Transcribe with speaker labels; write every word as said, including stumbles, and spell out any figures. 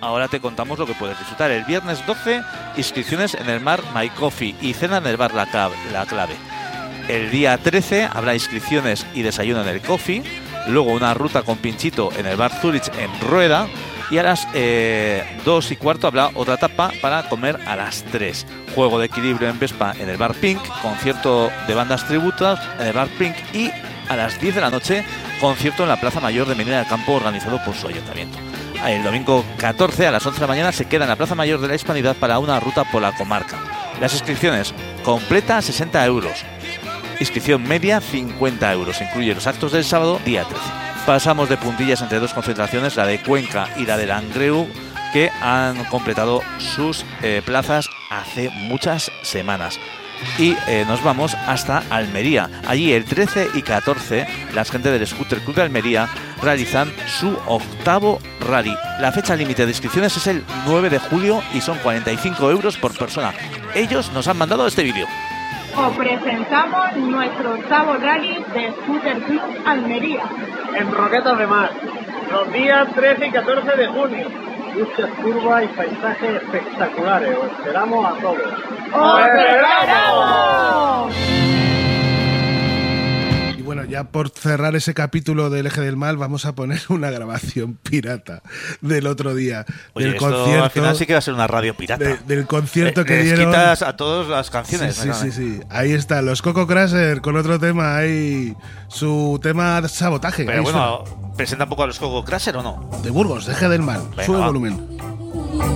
Speaker 1: ahora te contamos lo que puedes disfrutar. El viernes doce, inscripciones en el bar My Coffee y cena en el bar La Clave. La Clave. El día trece habrá inscripciones y desayuno en el Coffee, luego una ruta con pinchito en el bar Zurich en Rueda, y a las eh, dos y cuarto habrá otra etapa para comer a las tres. Juego de equilibrio en Vespa en el bar Pink, concierto de bandas tributas en el bar Pink y a las diez de la noche concierto en la Plaza Mayor de Medina del Campo organizado por su ayuntamiento. El domingo catorce a las once de la mañana se queda en la Plaza Mayor de la Hispanidad para una ruta por la comarca. Las inscripciones completa sesenta euros, inscripción media cincuenta euros, incluye los actos del sábado día trece. Pasamos de puntillas entre dos concentraciones, la de Cuenca y la de Langreo, que han completado sus eh, plazas hace muchas semanas. Y eh, nos vamos hasta Almería. Allí el trece y catorce la gente del Scooter Club de Almería realizan su octavo rally. La fecha límite de inscripciones es el nueve de julio y son cuarenta y cinco euros por persona. Ellos nos han mandado este vídeo.
Speaker 2: Os presentamos nuestro octavo rally de Scooter Club Almería.
Speaker 3: En Roquetas de Mar, los días trece y catorce de junio. Muchas curvas y paisajes espectaculares. Os esperamos a todos.
Speaker 2: ¡Os esperamos!
Speaker 4: Y bueno, ya por cerrar ese capítulo del Eje del Mal, vamos a poner una grabación pirata del otro día.
Speaker 1: Oye,
Speaker 4: del
Speaker 1: esto
Speaker 4: concierto,
Speaker 1: al final sí que va a ser una radio pirata.
Speaker 4: De, del concierto
Speaker 1: eh,
Speaker 4: que
Speaker 1: les
Speaker 4: dieron.
Speaker 1: quitas a todas las canciones.
Speaker 4: Sí, sí, sí, sí. Ahí está, los Coco Crasher con otro tema ahí. Su tema Sabotaje.
Speaker 1: Pero
Speaker 4: ahí
Speaker 1: bueno, suena. ¿Presenta un poco a los Coco Crasher o no?
Speaker 4: De Burgos, Eje del Mal.
Speaker 1: Venga,
Speaker 4: Sube
Speaker 1: va.
Speaker 4: volumen.